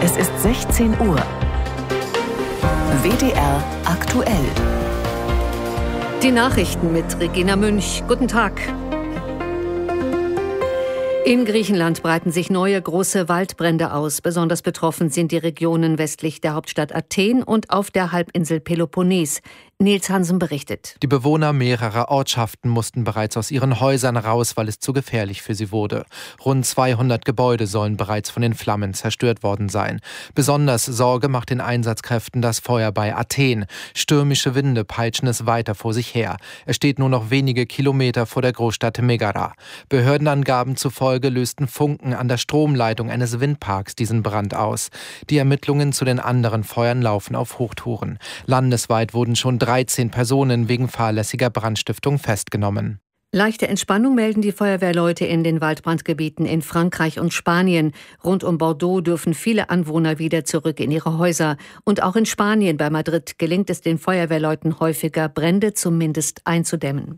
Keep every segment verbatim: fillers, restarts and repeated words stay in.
Es ist sechzehn Uhr. W D R aktuell. Die Nachrichten mit Regina Münch. Guten Tag. In Griechenland breiten sich neue große Waldbrände aus. Besonders betroffen sind die Regionen westlich der Hauptstadt Athen und auf der Halbinsel Peloponnes. Nils Hansen berichtet. Die Bewohner mehrerer Ortschaften mussten bereits aus ihren Häusern raus, weil es zu gefährlich für sie wurde. Rund zweihundert Gebäude sollen bereits von den Flammen zerstört worden sein. Besonders Sorge macht den Einsatzkräften das Feuer bei Athen. Stürmische Winde peitschen es weiter vor sich her. Es steht nur noch wenige Kilometer vor der Großstadt Megara. Behördenangaben zufolge lösten Funken an der Stromleitung eines Windparks diesen Brand aus. Die Ermittlungen zu den anderen Feuern laufen auf Hochtouren. Landesweit wurden schon dreizehn Personen wegen fahrlässiger Brandstiftung festgenommen. Leichte Entspannung melden die Feuerwehrleute in den Waldbrandgebieten in Frankreich und Spanien. Rund um Bordeaux dürfen viele Anwohner wieder zurück in ihre Häuser. Und auch in Spanien, bei Madrid, gelingt es den Feuerwehrleuten häufiger, Brände zumindest einzudämmen.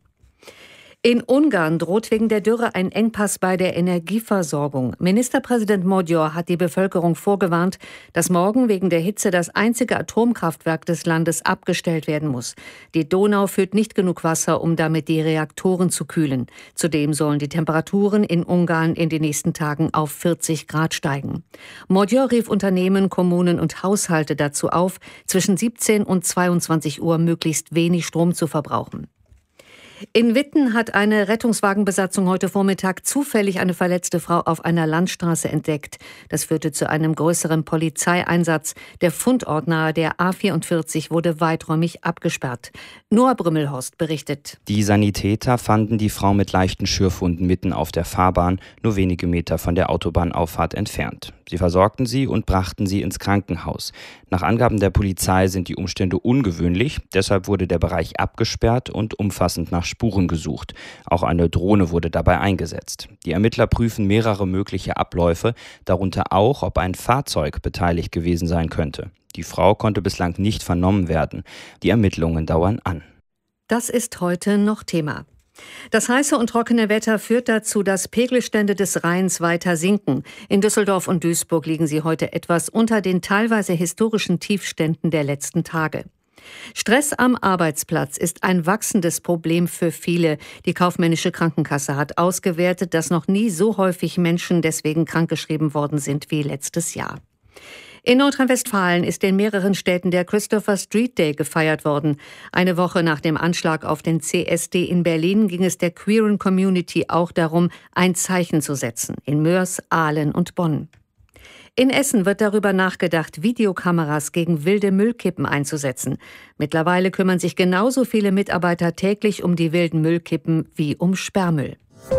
In Ungarn droht wegen der Dürre ein Engpass bei der Energieversorgung. Ministerpräsident Magyar hat die Bevölkerung vorgewarnt, dass morgen wegen der Hitze das einzige Atomkraftwerk des Landes abgestellt werden muss. Die Donau führt nicht genug Wasser, um damit die Reaktoren zu kühlen. Zudem sollen die Temperaturen in Ungarn in den nächsten Tagen auf vierzig Grad steigen. Magyar rief Unternehmen, Kommunen und Haushalte dazu auf, zwischen siebzehn und zweiundzwanzig Uhr möglichst wenig Strom zu verbrauchen. In Witten hat eine Rettungswagenbesatzung heute Vormittag zufällig eine verletzte Frau auf einer Landstraße entdeckt. Das führte zu einem größeren Polizeieinsatz. Der Fundort nahe der A vierundvierzig wurde weiträumig abgesperrt. Noah Brümmelhorst berichtet. Die Sanitäter fanden die Frau mit leichten Schürfwunden mitten auf der Fahrbahn, nur wenige Meter von der Autobahnauffahrt entfernt. Sie versorgten sie und brachten sie ins Krankenhaus. Nach Angaben der Polizei sind die Umstände ungewöhnlich, deshalb wurde der Bereich abgesperrt und umfassend nach Spuren gesucht. Auch eine Drohne wurde dabei eingesetzt. Die Ermittler prüfen mehrere mögliche Abläufe, darunter auch, ob ein Fahrzeug beteiligt gewesen sein könnte. Die Frau konnte bislang nicht vernommen werden. Die Ermittlungen dauern an. Das ist heute noch Thema. Das heiße und trockene Wetter führt dazu, dass Pegelstände des Rheins weiter sinken. In Düsseldorf und Duisburg liegen sie heute etwas unter den teilweise historischen Tiefständen der letzten Tage. Stress am Arbeitsplatz ist ein wachsendes Problem für viele. Die kaufmännische Krankenkasse hat ausgewertet, dass noch nie so häufig Menschen deswegen krankgeschrieben worden sind wie letztes Jahr. In Nordrhein-Westfalen ist in mehreren Städten der Christopher Street Day gefeiert worden. Eine Woche nach dem Anschlag auf den C S D in Berlin ging es der queeren Community auch darum, ein Zeichen zu setzen. In Moers, Aalen und Bonn. In Essen wird darüber nachgedacht, Videokameras gegen wilde Müllkippen einzusetzen. Mittlerweile kümmern sich genauso viele Mitarbeiter täglich um die wilden Müllkippen wie um Sperrmüll.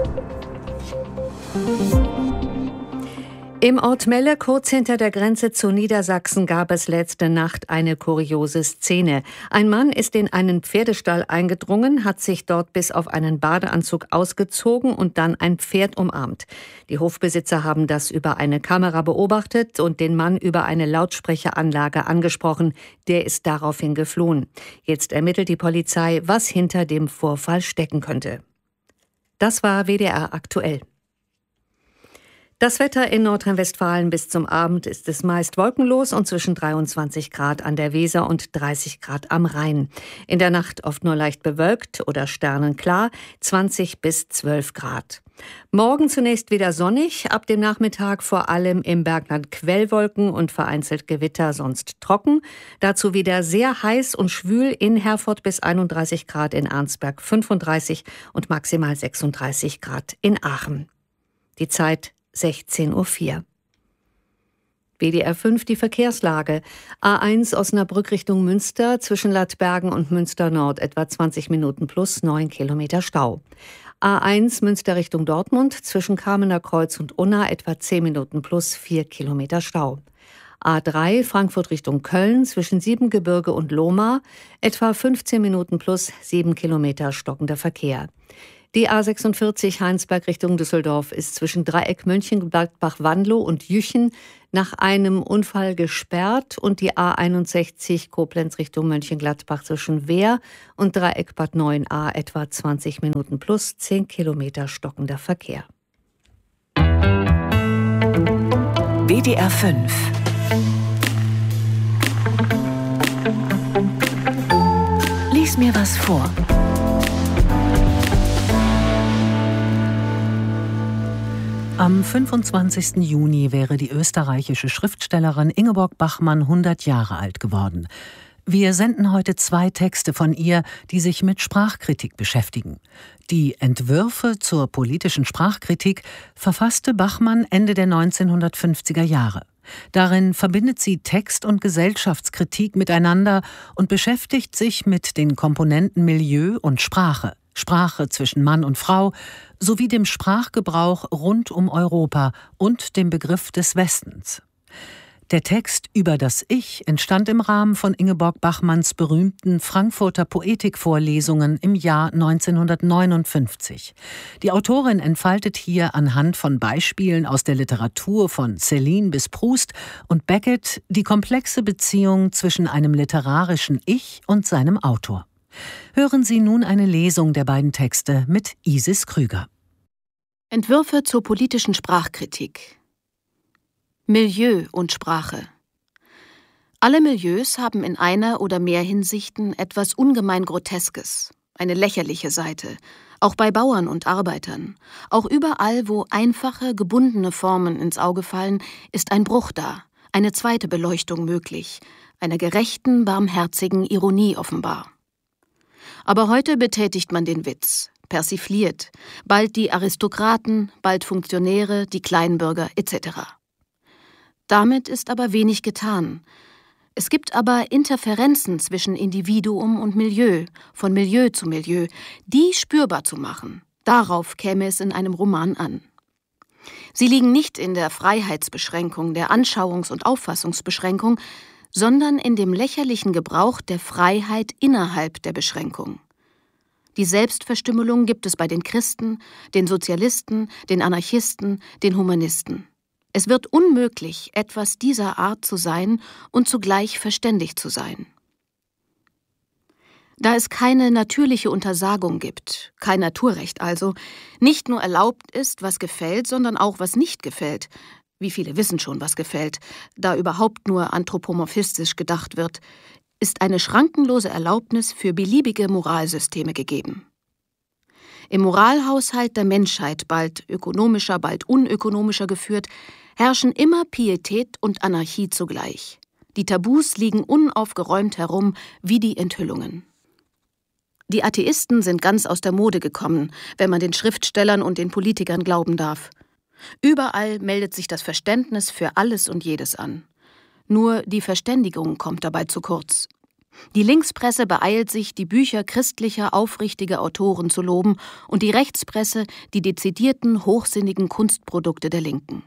Im Ort Melle, kurz hinter der Grenze zu Niedersachsen, gab es letzte Nacht eine kuriose Szene. Ein Mann ist in einen Pferdestall eingedrungen, hat sich dort bis auf einen Badeanzug ausgezogen und dann ein Pferd umarmt. Die Hofbesitzer haben das über eine Kamera beobachtet und den Mann über eine Lautsprecheranlage angesprochen. Der ist daraufhin geflohen. Jetzt ermittelt die Polizei, was hinter dem Vorfall stecken könnte. Das war W D R aktuell. Das Wetter in Nordrhein-Westfalen: bis zum Abend ist es meist wolkenlos und zwischen dreiundzwanzig Grad an der Weser und dreißig Grad am Rhein. In der Nacht oft nur leicht bewölkt oder sternenklar, zwanzig bis zwölf Grad. Morgen zunächst wieder sonnig, ab dem Nachmittag vor allem im Bergland Quellwolken und vereinzelt Gewitter, sonst trocken. Dazu wieder sehr heiß und schwül, in Herford bis einunddreißig Grad, in Arnsberg fünfunddreißig und maximal sechsunddreißig Grad in Aachen. Die Zeit sechzehn Uhr vier. W D R fünf, die Verkehrslage. A eins Osnabrück Richtung Münster, zwischen Lattbergen und Münster Nord etwa zwanzig Minuten plus neun Kilometer Stau. A eins Münster Richtung Dortmund, zwischen Kamener Kreuz und Unna etwa zehn Minuten plus vier Kilometer Stau. A drei Frankfurt Richtung Köln, zwischen Siebengebirge und Lohmar etwa fünfzehn Minuten plus sieben Kilometer stockender Verkehr. Die A sechsundvierzig Heinsberg Richtung Düsseldorf ist zwischen Dreieck Mönchengladbach-Wanlo und Jüchen nach einem Unfall gesperrt und die A einundsechzig Koblenz Richtung Mönchengladbach zwischen Wehr und Dreieck Bad neun a etwa zwanzig Minuten plus zehn Kilometer stockender Verkehr. W D R fünf Lies mir was vor. Am fünfundzwanzigsten Juni wäre die österreichische Schriftstellerin Ingeborg Bachmann hundert Jahre alt geworden. Wir senden heute zwei Texte von ihr, die sich mit Sprachkritik beschäftigen. Die Entwürfe zur politischen Sprachkritik verfasste Bachmann Ende der neunzehnhundertfünfziger Jahre. Darin verbindet sie Text- und Gesellschaftskritik miteinander und beschäftigt sich mit den Komponenten Milieu und Sprache, Sprache zwischen Mann und Frau, sowie dem Sprachgebrauch rund um Europa und dem Begriff des Westens. Der Text über das Ich entstand im Rahmen von Ingeborg Bachmanns berühmten Frankfurter Poetikvorlesungen im Jahr neunzehnhundertneunundfünfzig. Die Autorin entfaltet hier anhand von Beispielen aus der Literatur von Céline bis Proust und Beckett die komplexe Beziehung zwischen einem literarischen Ich und seinem Autor. Hören Sie nun eine Lesung der beiden Texte mit Isis Krüger. Entwürfe zur politischen Sprachkritik. Milieu und Sprache. Alle Milieus haben in einer oder mehr Hinsichten etwas ungemein Groteskes, eine lächerliche Seite, auch bei Bauern und Arbeitern. Auch überall, wo einfache, gebundene Formen ins Auge fallen, ist ein Bruch da, eine zweite Beleuchtung möglich, einer gerechten, barmherzigen Ironie offenbar. Aber heute betätigt man den Witz, persifliert, bald die Aristokraten, bald Funktionäre, die Kleinbürger et cetera. Damit ist aber wenig getan. Es gibt aber Interferenzen zwischen Individuum und Milieu, von Milieu zu Milieu, die spürbar zu machen. Darauf käme es in einem Roman an. Sie liegen nicht in der Freiheitsbeschränkung, der Anschauungs- und Auffassungsbeschränkung, sondern in dem lächerlichen Gebrauch der Freiheit innerhalb der Beschränkung. Die Selbstverstümmelung gibt es bei den Christen, den Sozialisten, den Anarchisten, den Humanisten. Es wird unmöglich, etwas dieser Art zu sein und zugleich verständig zu sein. Da es keine natürliche Untersagung gibt, kein Naturrecht also, nicht nur erlaubt ist, was gefällt, sondern auch, was nicht gefällt. Wie viele wissen schon, was gefällt, da überhaupt nur anthropomorphistisch gedacht wird, ist eine schrankenlose Erlaubnis für beliebige Moralsysteme gegeben. Im Moralhaushalt der Menschheit, bald ökonomischer, bald unökonomischer geführt, herrschen immer Pietät und Anarchie zugleich. Die Tabus liegen unaufgeräumt herum wie die Enthüllungen. Die Atheisten sind ganz aus der Mode gekommen, wenn man den Schriftstellern und den Politikern glauben darf. Überall meldet sich das Verständnis für alles und jedes an. Nur die Verständigung kommt dabei zu kurz. Die Linkspresse beeilt sich, die Bücher christlicher, aufrichtiger Autoren zu loben und die Rechtspresse die dezidierten, hochsinnigen Kunstprodukte der Linken.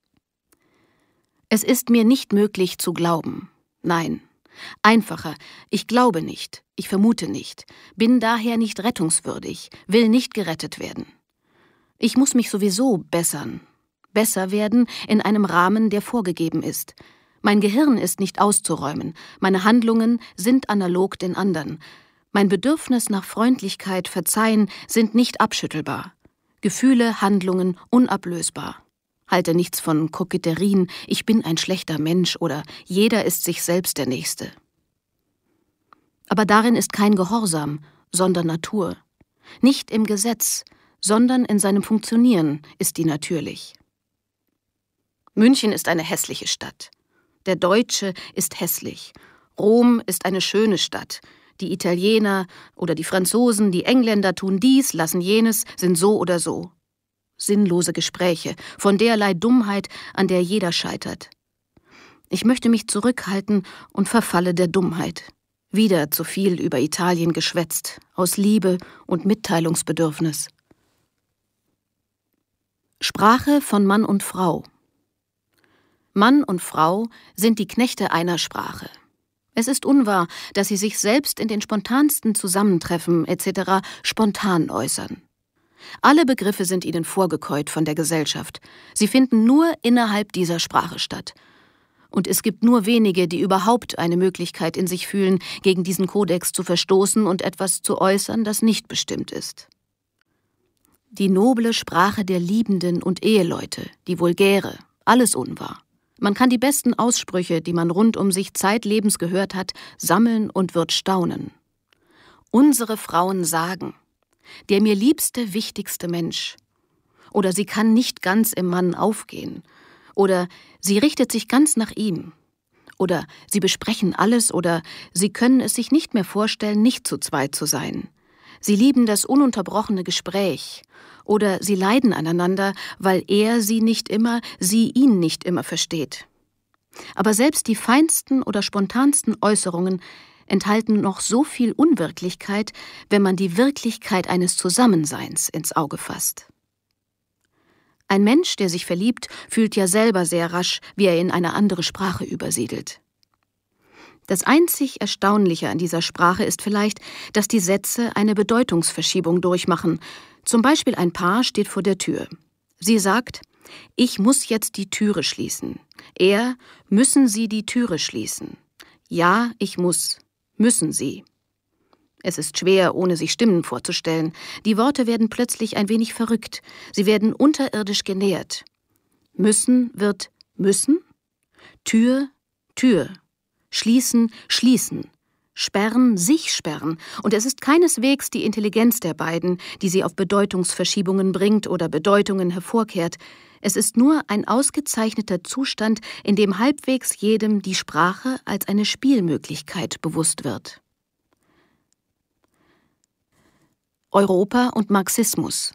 Es ist mir nicht möglich zu glauben. Nein, einfacher, ich glaube nicht, ich vermute nicht, bin daher nicht rettungswürdig, will nicht gerettet werden. Ich muss mich sowieso bessern. Besser werden in einem Rahmen, der vorgegeben ist. Mein Gehirn ist nicht auszuräumen, meine Handlungen sind analog den anderen. Mein Bedürfnis nach Freundlichkeit, Verzeihen sind nicht abschüttelbar. Gefühle, Handlungen unablösbar. Halte nichts von Koketterien, ich bin ein schlechter Mensch oder jeder ist sich selbst der Nächste. Aber darin ist kein Gehorsam, sondern Natur. Nicht im Gesetz, sondern in seinem Funktionieren ist die natürlich. München ist eine hässliche Stadt. Der Deutsche ist hässlich. Rom ist eine schöne Stadt. Die Italiener oder die Franzosen, die Engländer tun dies, lassen jenes, sind so oder so. Sinnlose Gespräche, von derlei Dummheit, an der jeder scheitert. Ich möchte mich zurückhalten und verfalle der Dummheit. Wieder zu viel über Italien geschwätzt, aus Liebe und Mitteilungsbedürfnis. Sprache von Mann und Frau. Mann und Frau sind die Knechte einer Sprache. Es ist unwahr, dass sie sich selbst in den spontansten Zusammentreffen et cetera spontan äußern. Alle Begriffe sind ihnen vorgekäut von der Gesellschaft. Sie finden nur innerhalb dieser Sprache statt. Und es gibt nur wenige, die überhaupt eine Möglichkeit in sich fühlen, gegen diesen Kodex zu verstoßen und etwas zu äußern, das nicht bestimmt ist. Die noble Sprache der Liebenden und Eheleute, die vulgäre, alles unwahr. Man kann die besten Aussprüche, die man rund um sich zeitlebens gehört hat, sammeln und wird staunen. Unsere Frauen sagen, der mir liebste, wichtigste Mensch. Oder sie kann nicht ganz im Mann aufgehen. Oder sie richtet sich ganz nach ihm. Oder sie besprechen alles oder sie können es sich nicht mehr vorstellen, nicht zu zweit zu sein. Sie lieben das ununterbrochene Gespräch. Oder sie leiden aneinander, weil er sie nicht immer, sie ihn nicht immer versteht. Aber selbst die feinsten oder spontansten Äußerungen enthalten noch so viel Unwirklichkeit, wenn man die Wirklichkeit eines Zusammenseins ins Auge fasst. Ein Mensch, der sich verliebt, fühlt ja selber sehr rasch, wie er in eine andere Sprache übersiedelt. Das einzig Erstaunliche an dieser Sprache ist vielleicht, dass die Sätze eine Bedeutungsverschiebung durchmachen. Zum Beispiel ein Paar steht vor der Tür. Sie sagt, ich muss jetzt die Türe schließen. Er, müssen Sie die Türe schließen. Ja, ich muss. Müssen Sie. Es ist schwer, ohne sich Stimmen vorzustellen. Die Worte werden plötzlich ein wenig verrückt. Sie werden unterirdisch genährt. Müssen wird müssen. Tür, Tür. Schließen, schließen. Sperren, sich sperren. Und es ist keineswegs die Intelligenz der beiden, die sie auf Bedeutungsverschiebungen bringt oder Bedeutungen hervorkehrt. Es ist nur ein ausgezeichneter Zustand, in dem halbwegs jedem die Sprache als eine Spielmöglichkeit bewusst wird. Europa und Marxismus.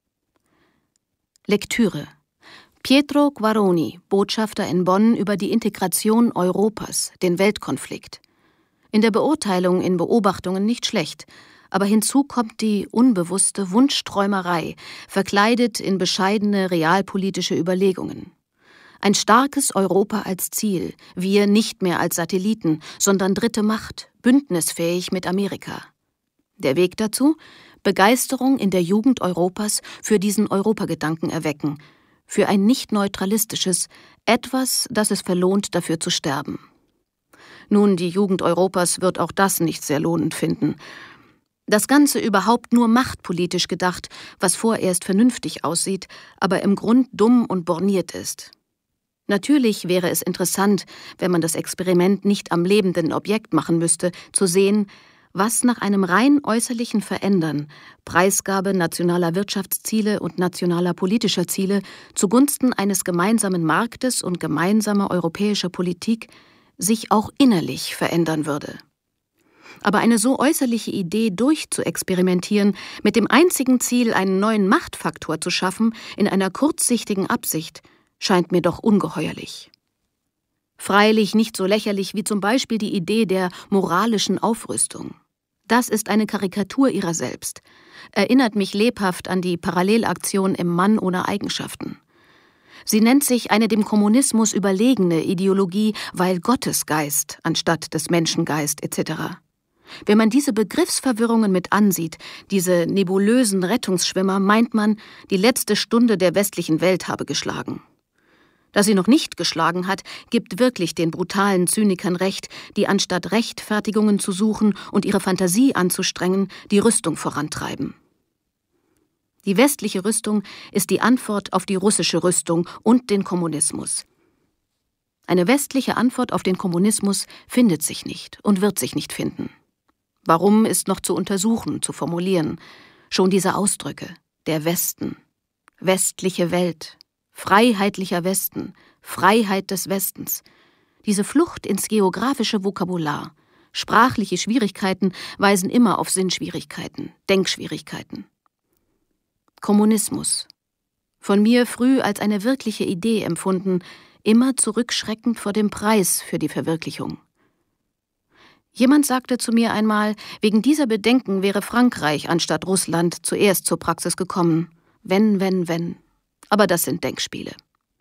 Lektüre. Pietro Quaroni, Botschafter in Bonn über die Integration Europas, den Weltkonflikt. In der Beurteilung in Beobachtungen nicht schlecht, aber hinzu kommt die unbewusste Wunschträumerei, verkleidet in bescheidene realpolitische Überlegungen. Ein starkes Europa als Ziel, wir nicht mehr als Satelliten, sondern dritte Macht, bündnisfähig mit Amerika. Der Weg dazu? Begeisterung in der Jugend Europas für diesen Europagedanken erwecken, für ein nicht neutralistisches, etwas, das es verlohnt, dafür zu sterben. Nun, die Jugend Europas wird auch das nicht sehr lohnend finden. Das Ganze überhaupt nur machtpolitisch gedacht, was vorerst vernünftig aussieht, aber im Grund dumm und borniert ist. Natürlich wäre es interessant, wenn man das Experiment nicht am lebenden Objekt machen müsste, zu sehen, was nach einem rein äußerlichen Verändern, Preisgabe nationaler Wirtschaftsziele und nationaler politischer Ziele zugunsten eines gemeinsamen Marktes und gemeinsamer europäischer Politik sich auch innerlich verändern würde. Aber eine so äußerliche Idee durchzuexperimentieren, mit dem einzigen Ziel, einen neuen Machtfaktor zu schaffen, in einer kurzsichtigen Absicht, scheint mir doch ungeheuerlich. Freilich nicht so lächerlich wie zum Beispiel die Idee der moralischen Aufrüstung. Das ist eine Karikatur ihrer selbst, erinnert mich lebhaft an die Parallelaktion im Mann ohne Eigenschaften. Sie nennt sich eine dem Kommunismus überlegene Ideologie, weil Gottesgeist anstatt des Menschengeist et cetera. Wenn man diese Begriffsverwirrungen mit ansieht, diese nebulösen Rettungsschwimmer, meint man, die letzte Stunde der westlichen Welt habe geschlagen. Dass sie noch nicht geschlagen hat, gibt wirklich den brutalen Zynikern recht, die anstatt Rechtfertigungen zu suchen und ihre Fantasie anzustrengen, die Rüstung vorantreiben. Die westliche Rüstung ist die Antwort auf die russische Rüstung und den Kommunismus. Eine westliche Antwort auf den Kommunismus findet sich nicht und wird sich nicht finden. Warum ist noch zu untersuchen, zu formulieren? Schon diese Ausdrücke, der Westen, westliche Welt, freiheitlicher Westen, Freiheit des Westens. Diese Flucht ins geografische Vokabular, sprachliche Schwierigkeiten weisen immer auf Sinnschwierigkeiten, Denkschwierigkeiten. Kommunismus. Von mir früh als eine wirkliche Idee empfunden, immer zurückschreckend vor dem Preis für die Verwirklichung. Jemand sagte zu mir einmal, wegen dieser Bedenken wäre Frankreich anstatt Russland zuerst zur Praxis gekommen. Wenn, wenn, wenn. Aber das sind Denkspiele.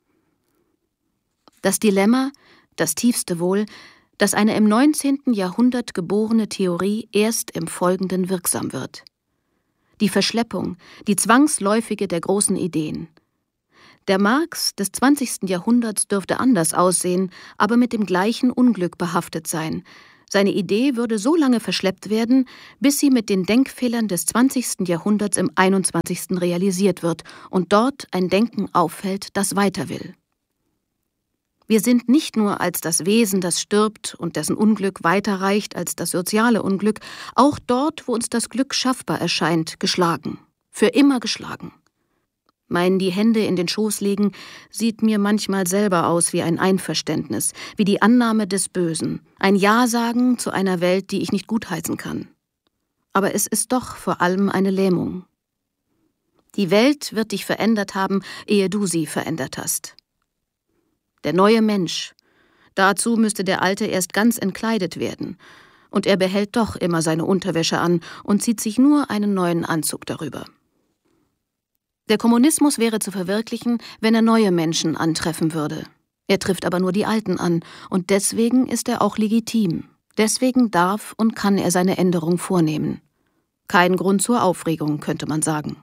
Das Dilemma, das tiefste wohl, dass eine im neunzehnten Jahrhundert geborene Theorie erst im Folgenden wirksam wird. Die Verschleppung, die zwangsläufige der großen Ideen. Der Marx des zwanzigsten Jahrhunderts dürfte anders aussehen, aber mit dem gleichen Unglück behaftet sein. Seine Idee würde so lange verschleppt werden, bis sie mit den Denkfehlern des zwanzigsten Jahrhunderts im einundzwanzigsten realisiert wird und dort ein Denken auffällt, das weiter will. Wir sind nicht nur als das Wesen, das stirbt und dessen Unglück weiterreicht als das soziale Unglück, auch dort, wo uns das Glück schaffbar erscheint, geschlagen. Für immer geschlagen. Mein die Hände in den Schoß legen sieht mir manchmal selber aus wie ein Einverständnis, wie die Annahme des Bösen, ein Ja sagen zu einer Welt, die ich nicht gutheißen kann. Aber es ist doch vor allem eine Lähmung. Die Welt wird dich verändert haben, ehe du sie verändert hast. Der neue Mensch, dazu müsste der Alte erst ganz entkleidet werden, und er behält doch immer seine Unterwäsche an und zieht sich nur einen neuen Anzug darüber. Der Kommunismus wäre zu verwirklichen, wenn er neue Menschen antreffen würde. Er trifft aber nur die Alten an, und deswegen ist er auch legitim. Deswegen darf und kann er seine Änderung vornehmen. Kein Grund zur Aufregung, könnte man sagen.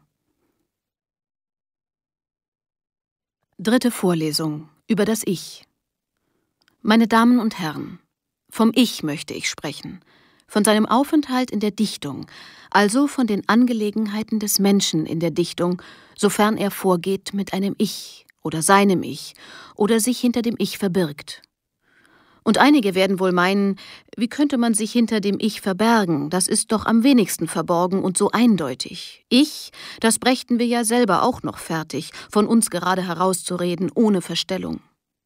Dritte Vorlesung über das Ich. Meine Damen und Herren, vom Ich möchte ich sprechen, von seinem Aufenthalt in der Dichtung, also von den Angelegenheiten des Menschen in der Dichtung, sofern er vorgeht mit einem Ich oder seinem Ich oder sich hinter dem Ich verbirgt. Und einige werden wohl meinen, wie könnte man sich hinter dem Ich verbergen, das ist doch am wenigsten verborgen und so eindeutig. Ich, das brächten wir ja selber auch noch fertig, von uns gerade herauszureden, ohne Verstellung.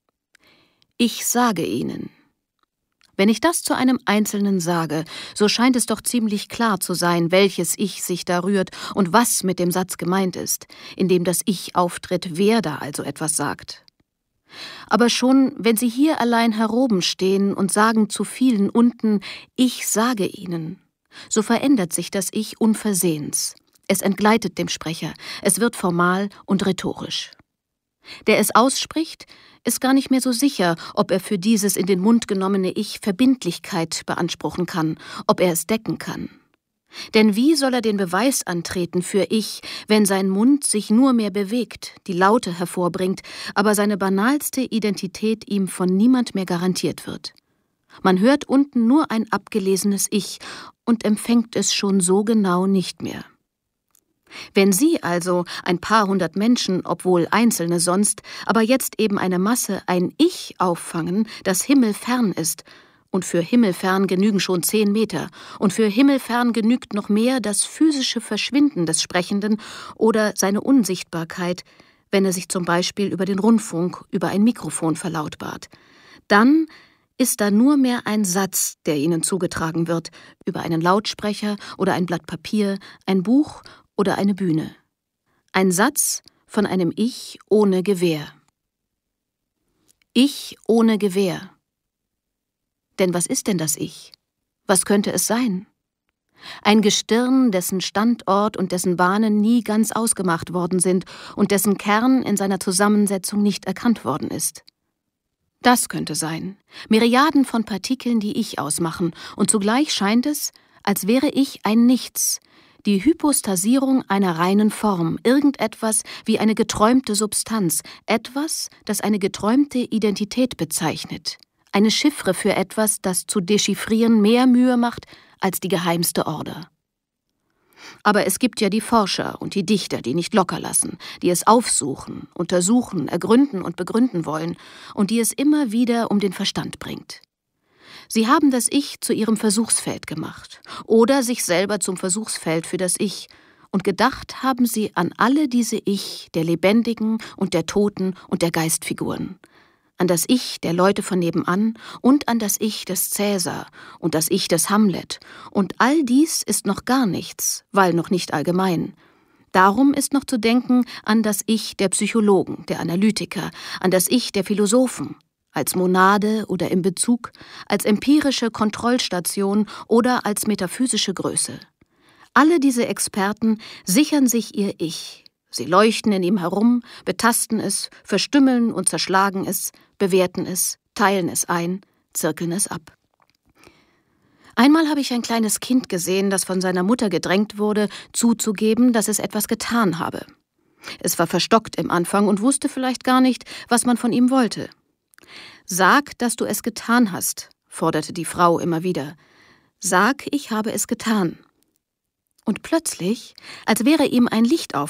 Ich sage Ihnen. Wenn ich das zu einem Einzelnen sage, so scheint es doch ziemlich klar zu sein, welches Ich sich da rührt und was mit dem Satz gemeint ist, in dem das Ich auftritt, wer da also etwas sagt. Aber schon, wenn Sie hier allein heroben stehen und sagen zu vielen unten, ich sage Ihnen, so verändert sich das Ich unversehens. Es entgleitet dem Sprecher, es wird formal und rhetorisch. Der es ausspricht, ist gar nicht mehr so sicher, ob er für dieses in den Mund genommene Ich Verbindlichkeit beanspruchen kann, ob er es decken kann. Denn wie soll er den Beweis antreten für Ich, wenn sein Mund sich nur mehr bewegt, die Laute hervorbringt, aber seine banalste Identität ihm von niemand mehr garantiert wird? Man hört unten nur ein abgelesenes Ich und empfängt es schon so genau nicht mehr. Wenn Sie also, ein paar hundert Menschen, obwohl Einzelne sonst, aber jetzt eben eine Masse, ein Ich auffangen, das himmelfern ist, und für himmelfern genügen schon zehn Meter, und für himmelfern genügt noch mehr das physische Verschwinden des Sprechenden oder seine Unsichtbarkeit, wenn er sich zum Beispiel über den Rundfunk, über ein Mikrofon verlautbart. Dann ist da nur mehr ein Satz, der Ihnen zugetragen wird, über einen Lautsprecher oder ein Blatt Papier, ein Buch oder eine Bühne. Ein Satz von einem Ich ohne Gewehr. Ich ohne Gewehr. Denn was ist denn das Ich? Was könnte es sein? Ein Gestirn, dessen Standort und dessen Bahnen nie ganz ausgemacht worden sind und dessen Kern in seiner Zusammensetzung nicht erkannt worden ist. Das könnte sein. Myriaden von Partikeln, die Ich ausmachen, und zugleich scheint es, als wäre Ich ein Nichts, die Hypostasierung einer reinen Form, irgendetwas wie eine geträumte Substanz, etwas, das eine geträumte Identität bezeichnet, eine Chiffre für etwas, das zu dechiffrieren mehr Mühe macht als die geheimste Order. Aber es gibt ja die Forscher und die Dichter, die nicht locker lassen, die es aufsuchen, untersuchen, ergründen und begründen wollen und die es immer wieder um den Verstand bringt. Sie haben das Ich zu ihrem Versuchsfeld gemacht oder sich selber zum Versuchsfeld für das Ich, und gedacht haben sie an alle diese Ich der Lebendigen und der Toten und der Geistfiguren, an das Ich der Leute von nebenan und an das Ich des Cäsar und das Ich des Hamlet, und all dies ist noch gar nichts, weil noch nicht allgemein. Darum ist noch zu denken an das Ich der Psychologen, der Analytiker, an das Ich der Philosophen, als Monade oder im Bezug, als empirische Kontrollstation oder als metaphysische Größe. Alle diese Experten sichern sich ihr Ich. Sie leuchten in ihm herum, betasten es, verstümmeln und zerschlagen es, bewerten es, teilen es ein, zirkeln es ab. Einmal habe ich ein kleines Kind gesehen, das von seiner Mutter gedrängt wurde, zuzugeben, dass es etwas getan habe. Es war verstockt im Anfang und wusste vielleicht gar nicht, was man von ihm wollte. »Sag, dass du es getan hast«, forderte die Frau immer wieder. »Sag, ich habe es getan.« Und plötzlich, als wäre ihm ein Licht auf